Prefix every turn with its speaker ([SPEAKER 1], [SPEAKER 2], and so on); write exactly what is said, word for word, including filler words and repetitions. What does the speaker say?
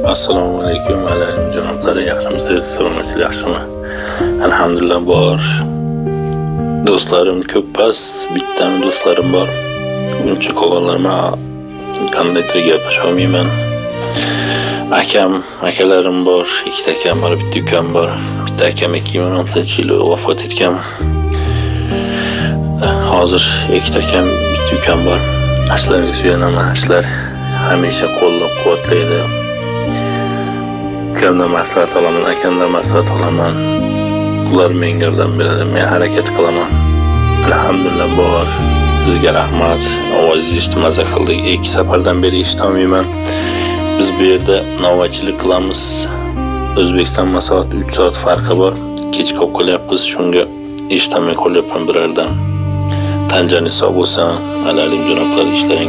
[SPEAKER 1] Assalomu alaykum alaykum janoblari, yaxshimisiz? Salomatsizlar, yaxshimi? Alhamdulillah bor. Do'stlarim ko'p pas, bittami do'stlarim bor. Buncha qolganlarga qandaydir gaplasha olmayman. Akam, akalarim bor, ikkita akam bor, bitta ukam bor. Bitta akam ikki ming o'n oltinchi yili vafot etgan. Hozir ikkita akam, bitta ukam bor. Ashlarga suyanaman, ashlar hamisha qo'llab-quvvatlaydi. Ukamdan maslahat olaman, akamdan maslahat olaman. Ular menga yordam beradi, men harakat qilaman. Alhamdulillah bor. Sizga rahmat. Ovozingizni eshitib maza qildik. Ikki safardan beri eshitolmayman. Biz bu yerda navbatchilik qilamiz. O'zbekiston masoat uch soat farqi bor. Kech qolib qolyapmiz, shunga eshitolmay qolyapman birardan. Tan joyingiz sog' bo'lsin. Alaykum janoblar, ishlaring